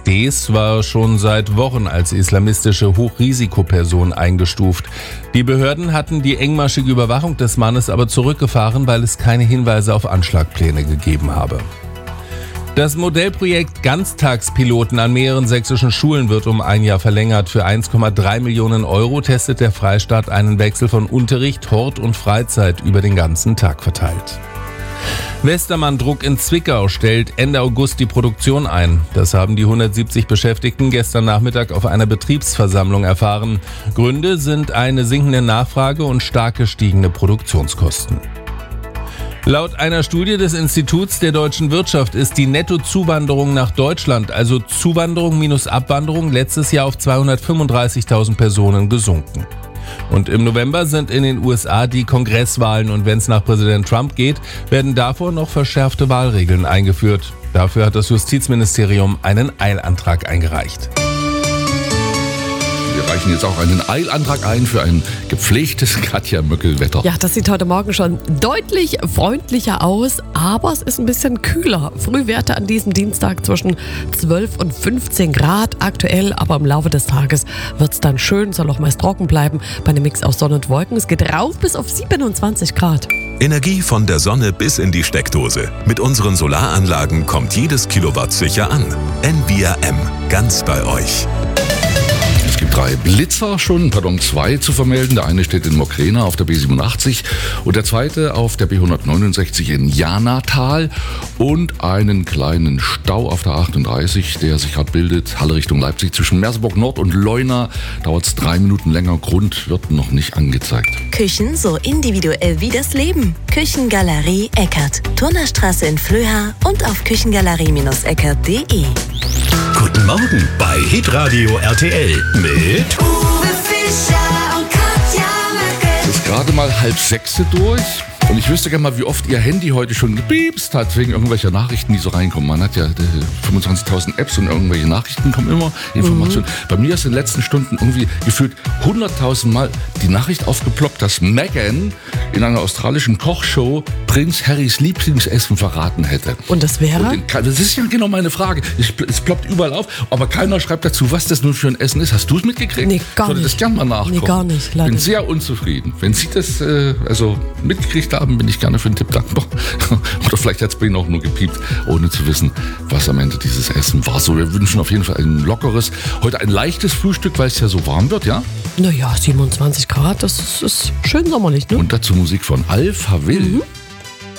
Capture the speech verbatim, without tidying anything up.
Dees war schon seit Wochen als islamistische Hochrisikoperson eingestuft. Die Behörden hatten die engmaschige Überwachung des Mannes aber zurückgefahren, weil es keine Hinweise auf Anschlagpläne gegeben habe. Das Modellprojekt Ganztagspiloten an mehreren sächsischen Schulen wird um ein Jahr verlängert. Für eins Komma drei Millionen Euro testet der Freistaat einen Wechsel von Unterricht, Hort und Freizeit über den ganzen Tag verteilt. Westermann Druck in Zwickau stellt Ende August die Produktion ein. Das haben die hundertsiebzig Beschäftigten gestern Nachmittag auf einer Betriebsversammlung erfahren. Gründe sind eine sinkende Nachfrage und stark gestiegene Produktionskosten. Laut einer Studie des Instituts der deutschen Wirtschaft ist die Nettozuwanderung nach Deutschland, also Zuwanderung minus Abwanderung, letztes Jahr auf zweihundertfünfunddreißigtausend Personen gesunken. Und im November sind in den U S A die Kongresswahlen und wenn es nach Präsident Trump geht, werden davor noch verschärfte Wahlregeln eingeführt. Dafür hat das Justizministerium einen Eilantrag eingereicht. Wir reichen jetzt auch einen Eilantrag ein für ein gepflegtes Katja-Möckel-Wetter. Ja, das sieht heute Morgen schon deutlich freundlicher aus, aber es ist ein bisschen kühler. Frühwerte an diesem Dienstag zwischen zwölf und fünfzehn Grad aktuell, aber im Laufe des Tages wird es dann schön, soll auch meist trocken bleiben bei einem Mix aus Sonne und Wolken. Es geht rauf bis auf siebenundzwanzig Grad. Energie von der Sonne bis in die Steckdose. Mit unseren Solaranlagen kommt jedes Kilowatt sicher an. N V R M, ganz bei euch. Es gibt drei Blitzer schon, pardon, zwei zu vermelden. Der eine steht in Mokrena auf der B siebenundachtzig und der zweite auf der B hundertneunundsechzig in Janatal und einen kleinen Stau auf der achtunddreißig, der sich gerade bildet, Halle Richtung Leipzig zwischen Merseburg Nord und Leuna. Dauert es drei Minuten länger, Grund wird noch nicht angezeigt. Küchen so individuell wie das Leben. Küchengalerie Eckert, Turnerstraße in Flöha und auf küchengalerie Eckert punkt de. Guten Morgen bei Hitradio R T L mit Uwe Fischer und Katja Möckel. Es ist gerade mal halb sechs durch. Und ich wüsste gerne mal, wie oft Ihr Handy heute schon gepiepst hat, wegen irgendwelcher Nachrichten, die so reinkommen. Man hat ja fünfundzwanzigtausend Apps und irgendwelche Nachrichten kommen immer, Informationen. Mhm. Bei mir ist in den letzten Stunden irgendwie gefühlt hunderttausend Mal die Nachricht aufgeploppt, dass Meghan in einer australischen Kochshow Prinz Harrys Lieblingsessen verraten hätte. Und das wäre? Und den, das ist ja genau meine Frage. Es, es ploppt überall auf, aber keiner schreibt dazu, was das nun für ein Essen ist. Hast du es mitgekriegt? Nee, gar ich sollte nicht. das gerne mal nachgucken. Nee, gar nicht. Ich bin sehr unzufrieden. Wenn Sie das äh, also mitgekriegt haben, bin ich gerne für einen Tipp dankbar. Oder vielleicht hat es bei Ihnen auch nur gepiept, ohne zu wissen, was am Ende dieses Essen war. So, wir wünschen auf jeden Fall ein lockeres, heute ein leichtes Frühstück, weil es ja so warm wird, ja? Naja, siebenundzwanzig Grad, das ist schön sommerlich, ne? Und dazu Musik von Alpha Will. Mhm.